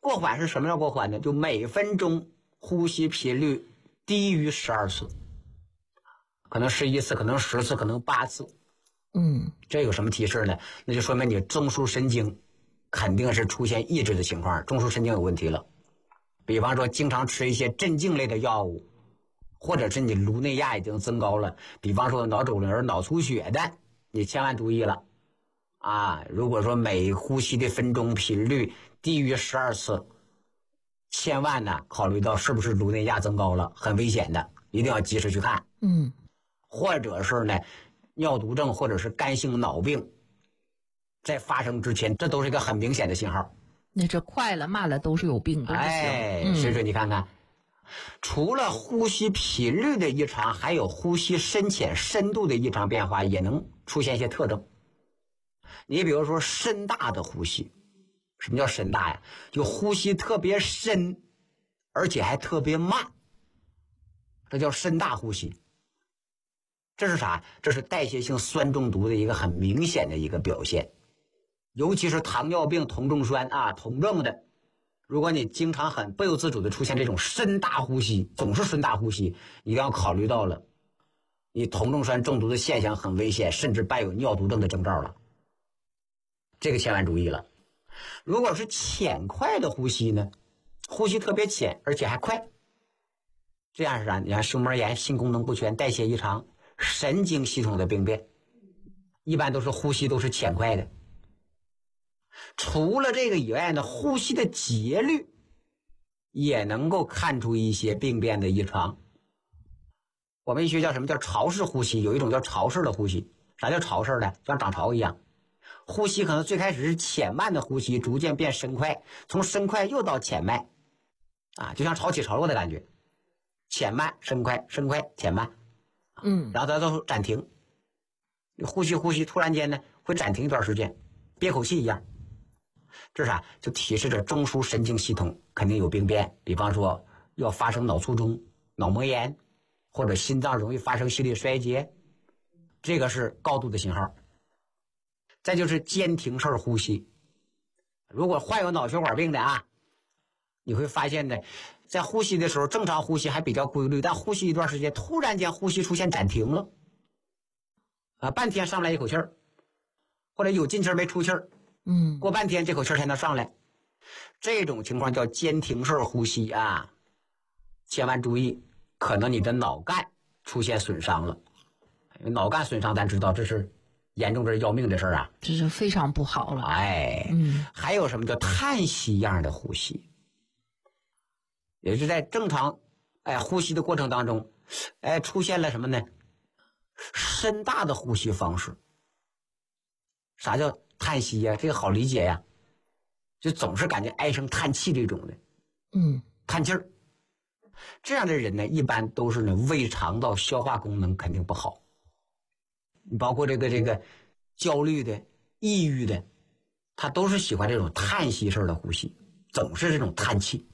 过缓是什么叫过缓呢？就每分钟呼吸频率低于12次，可能11次，可能10次，可能8次。这有什么提示呢？那就说明你中枢神经肯定是出现抑制的情况，中枢神经有问题了。比方说经常吃一些镇静类的药物，或者是你颅内压已经增高了，比方说脑肿瘤、脑出血的，你千万注意了啊！如果说每呼吸的分钟频率低于12次，千万呢考虑到是不是颅内压增高了，很危险的，一定要及时去看。或者是呢尿毒症或者是肝性脑病在发生之前，这都是一个很明显的信号。 那这快了慢了都是有病，都不行。 所以说你看看，除了呼吸频率的异常，还有呼吸深浅深度的异常变化也能出现一些特征。你比如说深大的呼吸，什么叫深大呀？就呼吸特别深，而且还特别慢，这叫深大呼吸。这是啥？这是代谢性酸中毒的一个很明显的一个表现。尤其是糖尿病酮重酸啊，酮症的，如果你经常很不由自主的出现这种深大呼吸，总是深大呼吸，一定要考虑到了你酮重酸中毒的现象很危险，甚至伴有尿毒症的征兆了，这个千万注意了。如果是浅快的呼吸呢，呼吸特别浅而且还快，这样是啥？你看胸膜炎、性功能不全、代谢异常、神经系统的病变，一般都是呼吸都是浅快的。除了这个以外呢，呼吸的节律也能够看出一些病变的异常。我们医学叫什么？叫潮式呼吸，有一种叫潮式的呼吸。啥叫潮式的？像涨潮一样，呼吸可能最开始是浅慢的呼吸，逐渐变深快，从深快又到浅慢啊，就像潮起潮落的感觉，浅慢深快，深快浅慢，然后它都暂停，呼吸突然间呢会暂停一段时间，憋口气一样。这是啥？就提示着中枢神经系统肯定有病变，比方说要发生脑卒中、脑膜炎，或者心脏容易发生心力衰竭，这个是高度的信号。再就是间停式呼吸，如果患有脑血管病的啊，你会发现呢，在呼吸的时候正常呼吸还比较规律，但呼吸一段时间突然间呼吸出现暂停了半天上不来一口气儿，或者有进气儿没出气儿，过半天这口气儿才能上来，这种情况叫间停式呼吸啊，千万注意，可能你的脑干出现损伤了。脑干损伤咱知道这是严重，这是要命的事儿啊， 这是非常不好了。 还有什么叫叹息一样的呼吸，也是在正常呼吸的过程当中出现了什么呢？深大的呼吸方式。啥叫叹息呀？这个好理解呀，就总是感觉唉声叹气这种的，叹气儿。这样的人呢，一般都是呢胃肠道消化功能肯定不好。你包括这个焦虑的、抑郁的，他都是喜欢这种叹息式的呼吸，总是这种叹气。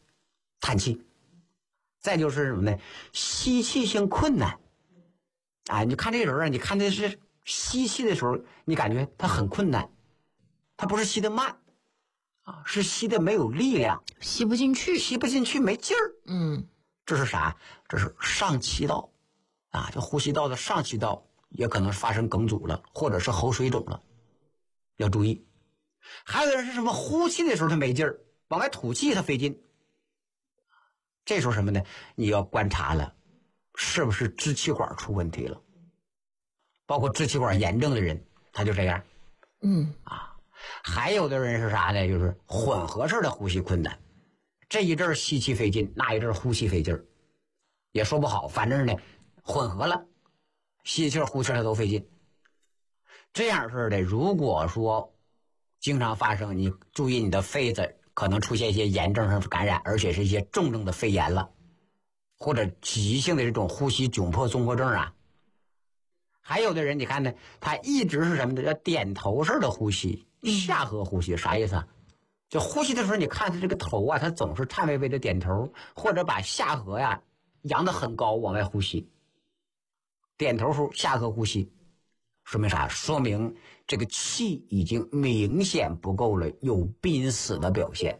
再就是什么呢？吸气性困难。你看这个人啊，你看的是吸气的时候，你感觉他很困难，他不是吸得慢是吸得没有力量， 吸不进去， 没劲儿。这是啥？这是上气道就呼吸道的上气道也可能发生梗阻了，或者是喉水肿了，要注意。还有的人是什么？呼气的时候他没劲儿，往外吐气他费劲，这时候什么呢？你要观察了，是不是支气管出问题了？包括支气管炎症的人他就这样。还有的人是啥呢？就是混合式的呼吸困难，这一阵吸气费劲，那一阵呼气费劲儿，也说不好，反正呢混合了，吸气呼气它都费劲。这样式的如果说经常发生，你注意你的肺子可能出现一些炎症上感染，而且是一些重症的肺炎了，或者急性的这种呼吸窘迫综合症啊。还有的人你看呢，他一直是什么呢？叫点头式的呼吸，下颌呼吸。啥意思啊？就呼吸的时候你看他这个头他总是颤巍巍的点头，或者把下颌扬得很高往外呼吸，点头时下颌呼吸，说明啥？说明这个气已经明显不够了，有濒死的表现。